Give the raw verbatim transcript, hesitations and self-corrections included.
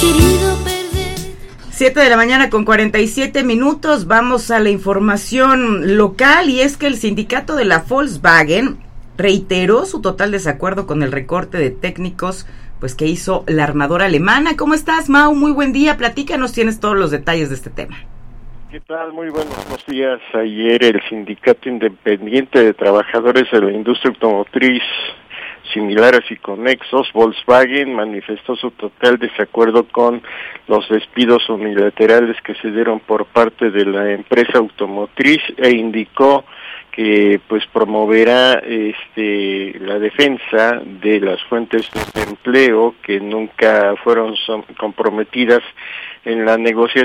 Siete de la mañana con cuarenta y siete minutos, vamos a la información local y es que el sindicato de la Volkswagen reiteró su total desacuerdo con el recorte de técnicos pues que hizo la armadora alemana. ¿Cómo estás, Mau? Muy buen día, platícanos, tienes todos los detalles de este tema. ¿Qué tal? Muy buenos días. Ayer el Sindicato Independiente de Trabajadores de la Industria Automotriz, similares y conexos, Volkswagen, manifestó su total desacuerdo con los despidos unilaterales que se dieron por parte de la empresa automotriz e indicó que pues promoverá este la defensa de las fuentes de empleo que nunca fueron comprometidas en la negociación